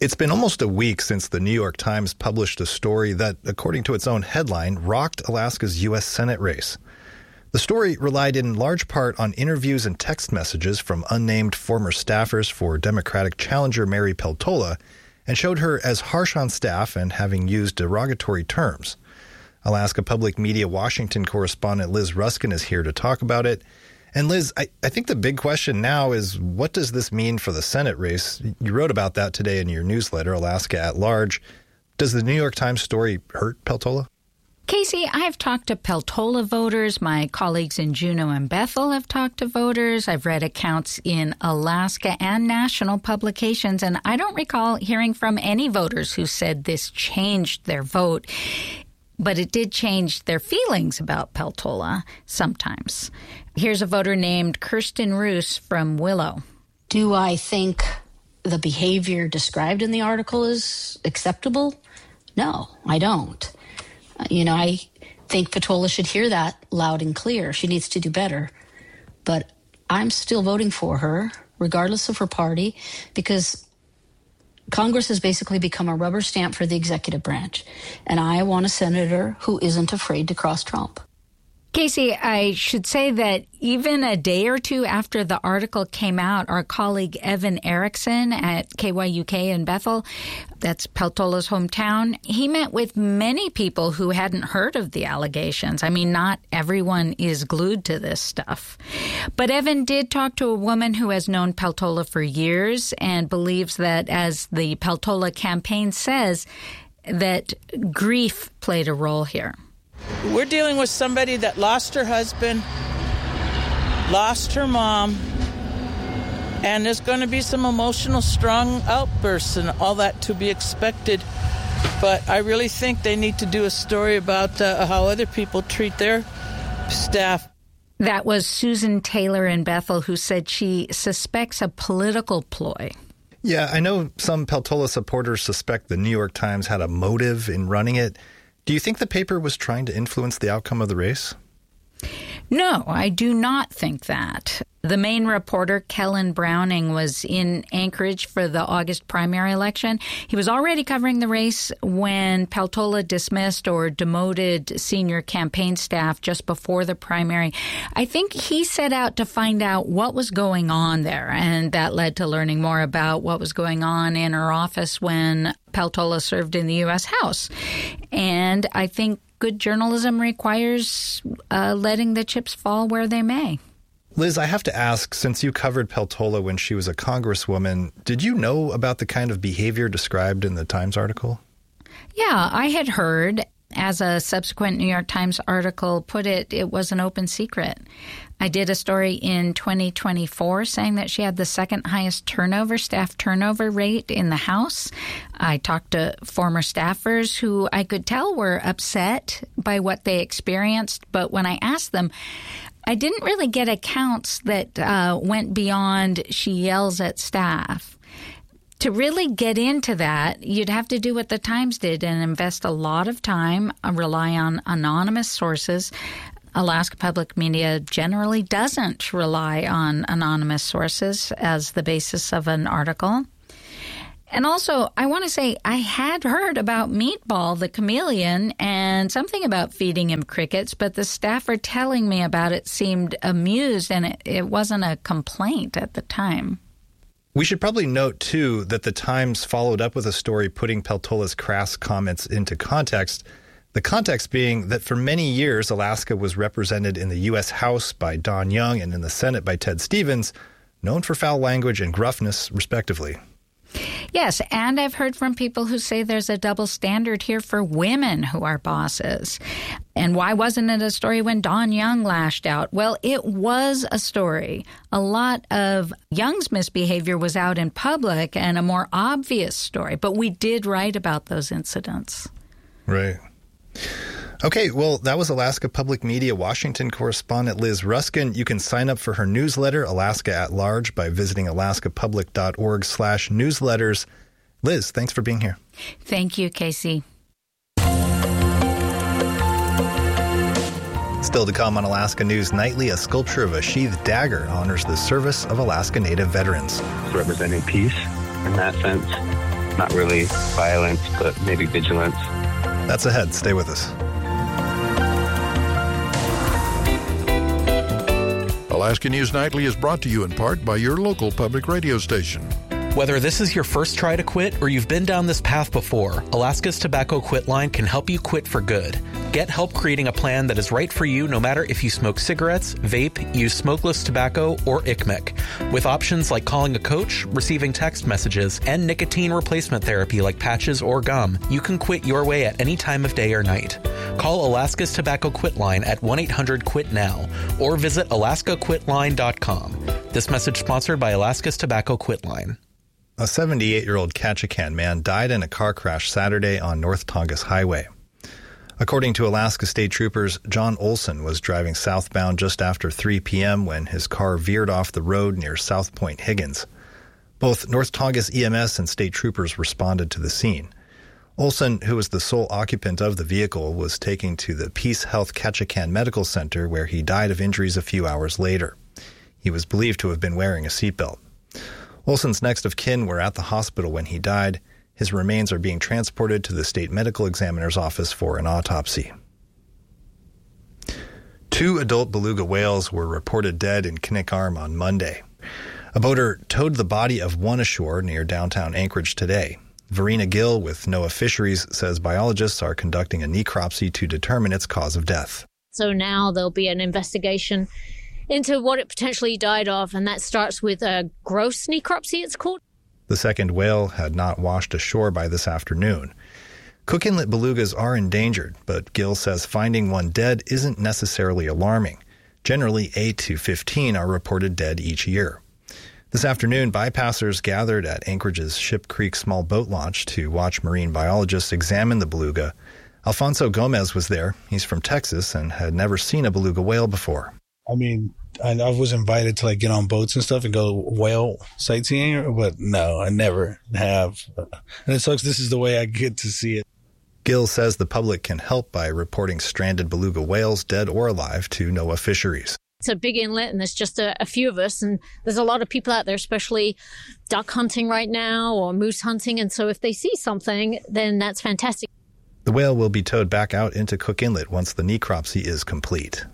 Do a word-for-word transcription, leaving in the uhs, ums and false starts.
It's been almost a week since the New York Times published a story that, according to its own headline, rocked Alaska's U S Senate race. The story relied in large part on interviews and text messages from unnamed former staffers for Democratic challenger Mary Peltola and showed her as harsh on staff and having used derogatory terms. Alaska Public Media Washington correspondent Liz Ruskin is here to talk about it. And Liz, I, I think the big question now is, what does this mean for the Senate race? You wrote about that today in your newsletter, Alaska at Large. Does the New York Times story hurt Peltola? Casey, I have talked to Peltola voters. My colleagues in Juneau and Bethel have talked to voters. I've read accounts in Alaska and national publications, and I don't recall hearing from any voters who said this changed their vote. But it did change their feelings about Peltola sometimes. Here's a voter named Kirsten Roos from Willow. Do I think the behavior described in the article is acceptable? No, I don't. Uh, you know, I think Peltola should hear that loud and clear. She needs to do better. But I'm still voting for her, regardless of her party, because Congress has basically become a rubber stamp for the executive branch, and I want a senator who isn't afraid to cross Trump. Casey, I should say that even a day or two after the article came out, our colleague Evan Erickson at K Y U K in Bethel, that's Peltola's hometown, he met with many people who hadn't heard of the allegations. I mean, not everyone is glued to this stuff. But Evan did talk to a woman who has known Peltola for years and believes that, as the Peltola campaign says, that grief played a role here. We're dealing with somebody that lost her husband, lost her mom, and there's going to be some emotional, strong outbursts and all that to be expected. But I really think they need to do a story about uh, how other people treat their staff. That was Susan Taylor in Bethel, who said she suspects a political ploy. Yeah, I know some Peltola supporters suspect the New York Times had a motive in running it. Do you think the paper was trying to influence the outcome of the race? No, I do not think that. The main reporter, Kellen Browning, was in Anchorage for the August primary election. He was already covering the race when Peltola dismissed or demoted senior campaign staff just before the primary. I think he set out to find out what was going on there, and that led to learning more about what was going on in her office when Peltola served in the U S House. And I think good journalism requires uh, letting the chips fall where they may. Liz, I have to ask, since you covered Peltola when she was a congresswoman, did you know about the kind of behavior described in the Times article? Yeah, I had heard. As a subsequent New York Times article put it, it was an open secret. I did a story in twenty twenty-four saying that she had the second highest turnover, staff turnover rate in the House. I talked to former staffers who I could tell were upset by what they experienced, but when I asked them, I didn't really get accounts that uh, went beyond she yells at staff. To really get into that, you'd have to do what the Times did and invest a lot of time, uh, rely on anonymous sources. Alaska Public Media generally doesn't rely on anonymous sources as the basis of an article. And also, I want to say I had heard about Meatball, the chameleon, and something about feeding him crickets, but the staffer telling me about it seemed amused, and it, it wasn't a complaint at the time. We should probably note, too, that the Times followed up with a story putting Peltola's crass comments into context, the context being that for many years, Alaska was represented in the U S House by Don Young and in the Senate by Ted Stevens, known for foul language and gruffness, respectively. Yes, and I've heard from people who say there's a double standard here for women who are bosses. And why wasn't it a story when Don Young lashed out? Well, it was a story. A lot of Young's misbehavior was out in public and a more obvious story, but we did write about those incidents. Right. Okay, well, that was Alaska Public Media Washington correspondent Liz Ruskin. You can sign up for her newsletter, Alaska at Large, by visiting alaskapublic.org slash newsletters. Liz, thanks for being here. Thank you, Casey. Still to come on Alaska News Nightly, a sculpture of a sheathed dagger honors the service of Alaska Native veterans. Representing peace in that sense. Not really violence, but maybe vigilance. That's ahead. Stay with us. Alaska News Nightly is brought to you in part by your local public radio station. Whether this is your first try to quit or you've been down this path before, Alaska's Tobacco Quit Line can help you quit for good. Get help creating a plan that is right for you no matter if you smoke cigarettes, vape, use smokeless tobacco, or I C M E C. With options like calling a coach, receiving text messages, and nicotine replacement therapy like patches or gum, you can quit your way at any time of day or night. Call Alaska's Tobacco Quit Line at one eight hundred quit now or visit alaska quit line dot com. This message sponsored by Alaska's Tobacco Quit Line. A seventy-eight-year-old Ketchikan man died in a car crash Saturday on North Tongass Highway. According to Alaska State Troopers, John Olson was driving southbound just after three p.m. when his car veered off the road near South Point Higgins. Both North Tongass E M S and state troopers responded to the scene. Olson, who was the sole occupant of the vehicle, was taken to the Peace Health Ketchikan Medical Center where he died of injuries a few hours later. He was believed to have been wearing a seatbelt. Olson's next of kin were at the hospital when he died. His remains are being transported to the state medical examiner's office for an autopsy. Two adult beluga whales were reported dead in Knik Arm on Monday. A boater towed the body of one ashore near downtown Anchorage today. Verena Gill with NOAA Fisheries says biologists are conducting a necropsy to determine its cause of death. So now there'll be an investigation into what it potentially died of, and that starts with a gross necropsy, it's called. The second whale had not washed ashore by this afternoon. Cook Inlet belugas are endangered, but Gill says finding one dead isn't necessarily alarming. Generally, eight to fifteen are reported dead each year. This afternoon, bypassers gathered at Anchorage's Ship Creek small boat launch to watch marine biologists examine the beluga. Alfonso Gomez was there. He's from Texas and had never seen a beluga whale before. I mean, I, I was invited to like get on boats and stuff and go whale sightseeing, but no, I never have. And it sucks. This is the way I get to see it. Gill says the public can help by reporting stranded beluga whales, dead or alive, to NOAA Fisheries. It's a big inlet, and there's just a, a few of us, and there's a lot of people out there, especially duck hunting right now or moose hunting. And so if they see something, then that's fantastic. The whale will be towed back out into Cook Inlet once the necropsy is complete.